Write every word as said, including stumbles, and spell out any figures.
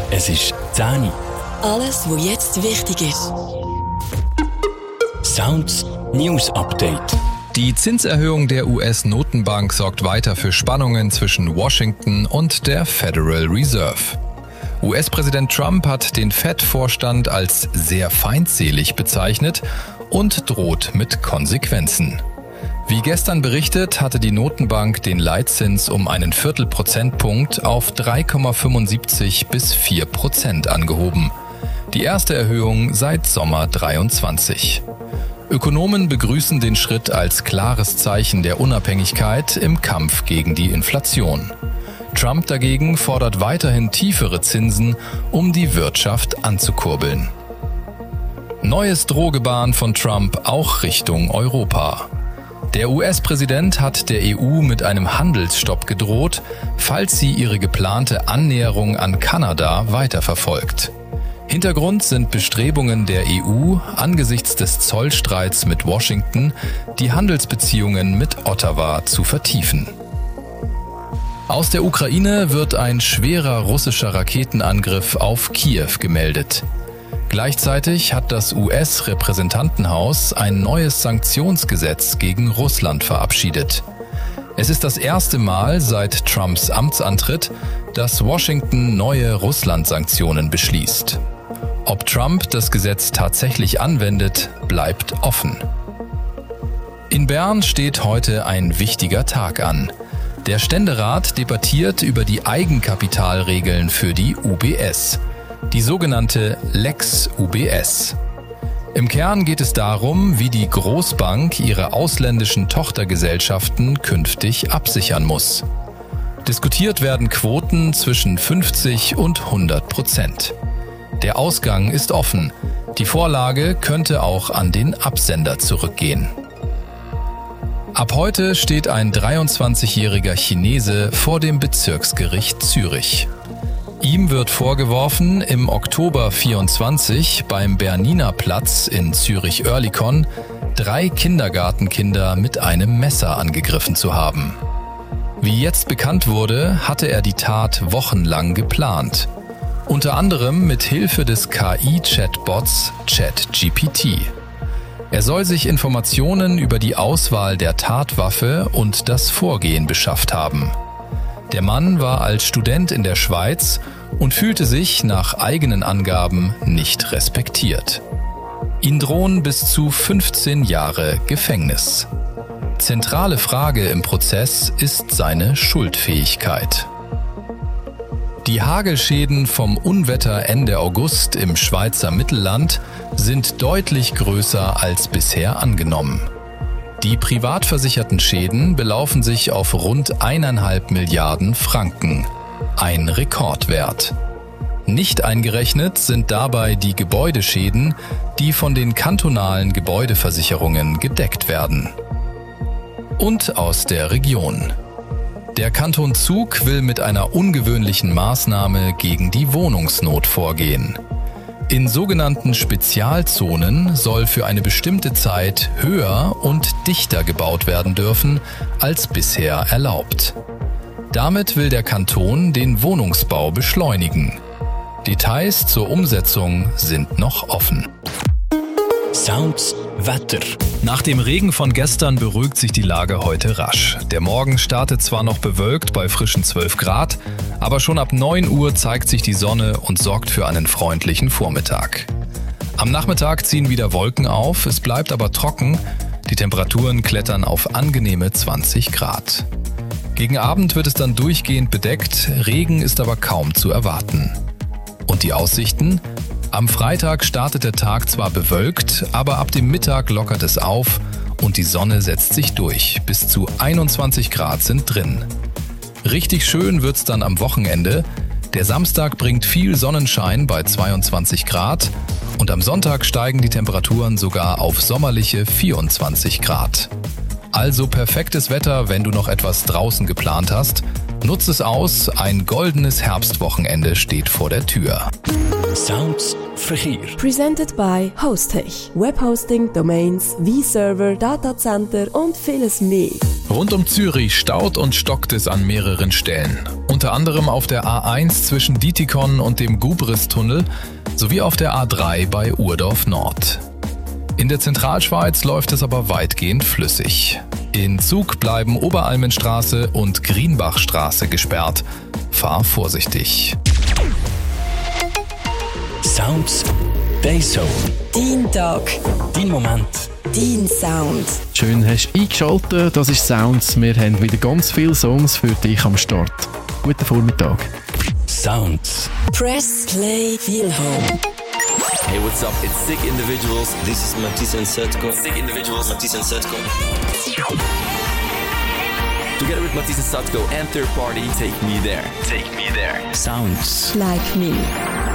Es ist zehn Uhr. Alles, was jetzt wichtig ist. Sounds News Update. Die Zinserhöhung der U S-Notenbank sorgt weiter für Spannungen zwischen Washington und der Federal Reserve. U S-Präsident Trump hat den Fed-Vorstand als sehr feindselig bezeichnet und droht mit Konsequenzen. Wie gestern berichtet, hatte die Notenbank den Leitzins um einen Viertelprozentpunkt auf drei Komma fünfundsiebzig bis vier Prozent angehoben. Die erste Erhöhung seit Sommer dreiundzwanzig. Ökonomen begrüßen den Schritt als klares Zeichen der Unabhängigkeit im Kampf gegen die Inflation. Trump dagegen fordert weiterhin tiefere Zinsen, um die Wirtschaft anzukurbeln. Neues Drohgebaren von Trump auch Richtung Europa. Der U S-Präsident hat der E U mit einem Handelsstopp gedroht, falls sie ihre geplante Annäherung an Kanada weiterverfolgt. Hintergrund sind Bestrebungen der E U, angesichts des Zollstreits mit Washington, die Handelsbeziehungen mit Ottawa zu vertiefen. Aus der Ukraine wird ein schwerer russischer Raketenangriff auf Kiew gemeldet. Gleichzeitig hat das U S-Repräsentantenhaus ein neues Sanktionsgesetz gegen Russland verabschiedet. Es ist das erste Mal seit Trumps Amtsantritt, dass Washington neue Russland-Sanktionen beschließt. Ob Trump das Gesetz tatsächlich anwendet, bleibt offen. In Bern steht heute ein wichtiger Tag an. Der Ständerat debattiert über die Eigenkapitalregeln für die U B S. Die sogenannte Lex U B S. Im Kern geht es darum, wie die Großbank ihre ausländischen Tochtergesellschaften künftig absichern muss. Diskutiert werden Quoten zwischen fünfzig und hundert Prozent. Der Ausgang ist offen. Die Vorlage könnte auch an den Absender zurückgehen. Ab heute steht ein dreiundzwanzigjähriger Chinese vor dem Bezirksgericht Zürich. Ihm wird vorgeworfen, im Oktober vierundzwanzig beim Berniner Platz in Zürich-Oerlikon drei Kindergartenkinder mit einem Messer angegriffen zu haben. Wie jetzt bekannt wurde, hatte er die Tat wochenlang geplant. Unter anderem mit Hilfe des K I-Chatbots ChatGPT. Er soll sich Informationen über die Auswahl der Tatwaffe und das Vorgehen beschafft haben. Der Mann war als Student in der Schweiz und fühlte sich nach eigenen Angaben nicht respektiert. Ihm drohen bis zu fünfzehn Jahre Gefängnis. Zentrale Frage im Prozess ist seine Schuldfähigkeit. Die Hagelschäden vom Unwetter Ende August im Schweizer Mittelland sind deutlich größer als bisher angenommen. Die privat versicherten Schäden belaufen sich auf rund eineinhalb Milliarden Franken, ein Rekordwert. Nicht eingerechnet sind dabei die Gebäudeschäden, die von den kantonalen Gebäudeversicherungen gedeckt werden. Und aus der Region. Der Kanton Zug will mit einer ungewöhnlichen Maßnahme gegen die Wohnungsnot vorgehen. In sogenannten Spezialzonen soll für eine bestimmte Zeit höher und dichter gebaut werden dürfen, als bisher erlaubt. Damit will der Kanton den Wohnungsbau beschleunigen. Details zur Umsetzung sind noch offen. Sounds Wetter. Nach dem Regen von gestern beruhigt sich die Lage heute rasch. Der Morgen startet zwar noch bewölkt bei frischen zwölf Grad, aber schon ab neun Uhr zeigt sich die Sonne und sorgt für einen freundlichen Vormittag. Am Nachmittag ziehen wieder Wolken auf, es bleibt aber trocken. Die Temperaturen klettern auf angenehme zwanzig Grad. Gegen Abend wird es dann durchgehend bedeckt, Regen ist aber kaum zu erwarten. Und die Aussichten? Am Freitag startet der Tag zwar bewölkt, aber ab dem Mittag lockert es auf und die Sonne setzt sich durch. Bis zu einundzwanzig Grad sind drin. Richtig schön wird's dann am Wochenende. Der Samstag bringt viel Sonnenschein bei zweiundzwanzig Grad und am Sonntag steigen die Temperaturen sogar auf sommerliche vierundzwanzig Grad. Also perfektes Wetter, wenn du noch etwas draußen geplant hast. Nutz es aus, ein goldenes Herbstwochenende steht vor der Tür. Sounds Verkehr. Presented by Hostech. Webhosting, Domains, V-Server, Datacenter und vieles mehr. Rund um Zürich staut und stockt es an mehreren Stellen. Unter anderem auf der A eins zwischen Dietikon und dem Gubris-Tunnel sowie auf der A drei bei Urdorf Nord. In der Zentralschweiz läuft es aber weitgehend flüssig. In Zug bleiben Oberalmenstraße und Grienbachstraße gesperrt. Fahr vorsichtig. Sounds Dayzone. Dein Tag. Dein Moment. Dein Sound. Schön hast du eingeschaltet, das ist Sounds. Wir haben wieder ganz viele Songs für dich am Start. Guten Vormittag. Sounds. Press, play, feel home. Hey, what's up? It's Sick Individuals. This is Matisse and Setko. Sick Individuals, Matisse and Setko. Together with Matisse and Setko and Third Party, Take Me There. Take Me There. Sounds. Like me.